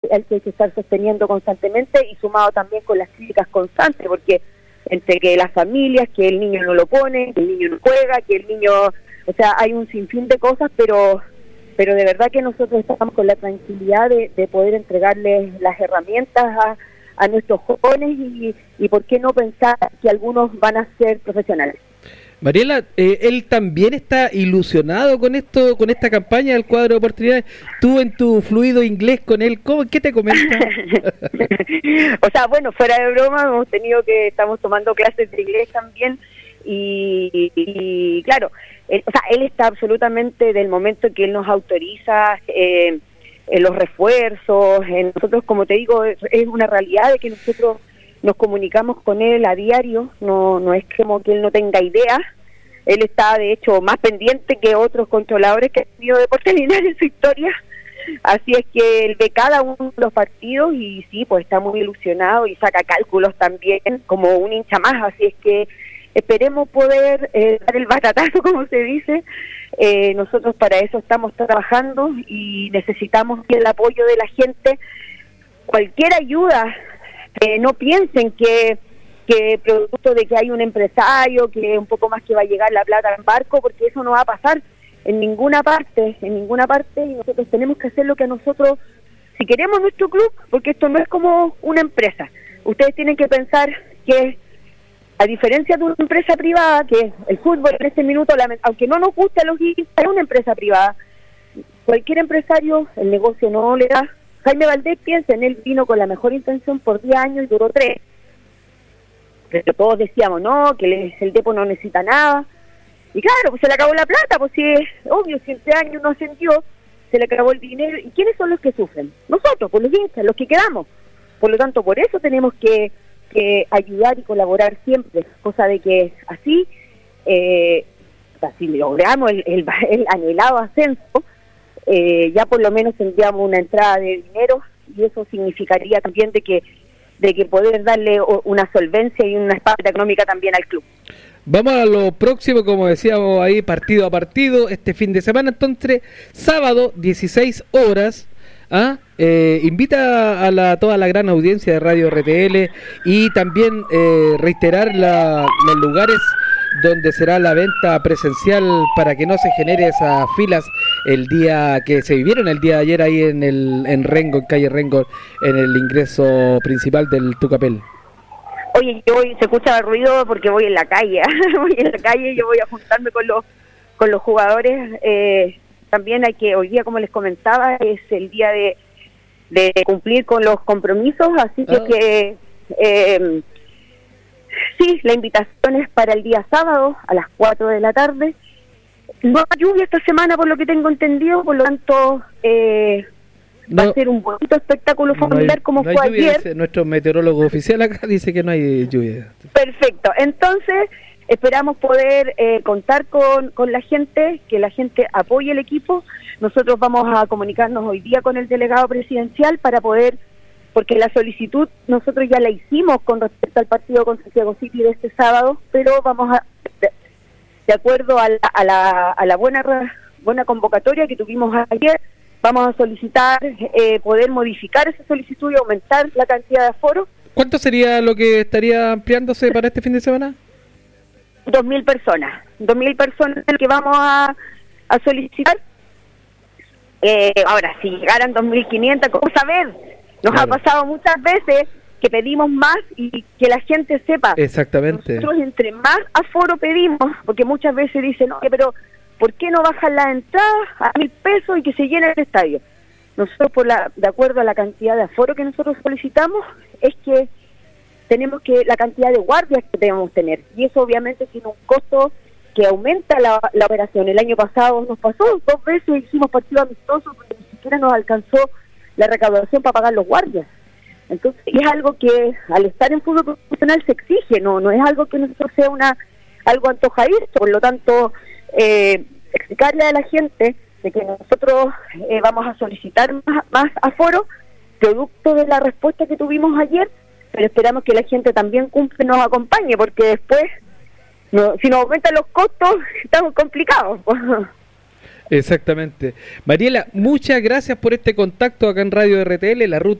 al que hay que estar sosteniendo constantemente, y sumado también con las críticas constantes, porque entre que las familias, que el niño no lo pone, que el niño no juega, que el niño, o sea, hay un sinfín de cosas, pero de verdad que nosotros estamos con la tranquilidad de poder entregarles las herramientas a nuestros jóvenes, y por qué no pensar que algunos van a ser profesionales. Mariela, él también está ilusionado con esto, con esta campaña del cuadro de oportunidades. Tú en tu fluido inglés con él, ¿qué te comenta? O sea, bueno, fuera de broma, estamos tomando clases de inglés también, y claro, él está absolutamente, del momento que él nos autoriza en los refuerzos, nosotros, como te digo, es una realidad de que nosotros nos comunicamos con él a diario, no es como que él no tenga ideas. Él está, de hecho, más pendiente que otros controladores que han tenido Deportes Linares en su historia. Así es que él ve cada uno de los partidos y sí, pues está muy ilusionado y saca cálculos también, como un hincha más. Así es que esperemos poder dar el batatazo, como se dice. Nosotros para eso estamos trabajando y necesitamos el apoyo de la gente. Cualquier ayuda, no piensen que producto de que hay un empresario, que un poco más que va a llegar la plata en barco, porque eso no va a pasar en ninguna parte, y nosotros tenemos que hacer lo que nosotros, si queremos nuestro club, porque esto no es como una empresa. Ustedes tienen que pensar que, a diferencia de una empresa privada, que el fútbol en este minuto, aunque no nos guste a los hinchas, es una empresa privada. Cualquier empresario, el negocio no le da. Jaime Valdés, piensen, él vino con la mejor intención por 10 años y duró 3. Pero todos decíamos, no, que el Depo no necesita nada. Y claro, pues se le acabó la plata, pues sí, es obvio, si en 3 años no ascendió, se le acabó el dinero. ¿Y quiénes son los que sufren? Nosotros, pues los hinchas, los que quedamos. Por lo tanto, por eso tenemos que ayudar y colaborar siempre, cosa de que así, si logramos el anhelado ascenso, ya por lo menos tendríamos una entrada de dinero, y eso significaría también de que poder darle una solvencia y una espalda económica también al club. Vamos a lo próximo, como decíamos ahí, partido a partido, este fin de semana. Entonces, sábado, 16 horas, invita a toda la gran audiencia de Radio RTL, y también reiterar los lugares donde será la venta presencial, para que no se genere esas filas el día que se vivieron el día de ayer ahí en Rengo, en calle Rengo, en el ingreso principal del Tucapel. Oye, se escucha ruido porque voy en la calle, yo voy a juntarme con los jugadores. También hoy día, como les comentaba, es el día de cumplir con los compromisos, así que sí, la invitación es para el día sábado a las 4 de la tarde. No hay lluvia esta semana, por lo que tengo entendido, por lo tanto va a ser un bonito espectáculo familiar, como fue lluvia, ayer. Nuestro meteorólogo oficial acá dice que no hay lluvia. Perfecto, entonces esperamos poder contar con la gente, que la gente apoye el equipo. Nosotros vamos a comunicarnos hoy día con el delegado presidencial para poder, porque la solicitud nosotros ya la hicimos con respecto al partido con Santiago City de este sábado, pero vamos de acuerdo a la buena convocatoria que tuvimos ayer, vamos a solicitar poder modificar esa solicitud y aumentar la cantidad de aforo. ¿Cuánto sería lo que estaría ampliándose para este fin de semana? 2.000 personas. 2.000 personas que vamos a solicitar. Ahora, si llegaran 2.500, ¿cómo saber? Nos ha pasado muchas veces que pedimos más y que la gente sepa. Exactamente. Nosotros entre más aforo pedimos, porque muchas veces dicen, oye, pero ¿por qué no bajan las entradas a 1.000 pesos y que se llene el estadio? Nosotros, de acuerdo a la cantidad de aforo que nosotros solicitamos, es que tenemos la cantidad de guardias que debemos tener, y eso obviamente tiene un costo que aumenta la operación. El año pasado nos pasó 2 veces, hicimos partido amistoso porque ni siquiera nos alcanzó la recaudación para pagar los guardias. Entonces es algo que al estar en fútbol profesional se exige, no es algo que nosotros sea algo antojadizo. Por lo tanto, explicarle a la gente de que nosotros vamos a solicitar más aforo, producto de la respuesta que tuvimos ayer, pero esperamos que la gente también cumpla y nos acompañe, porque después, si nos aumentan los costos, estamos complicados. Exactamente. Mariela, muchas gracias por este contacto acá en Radio RTL, la ruta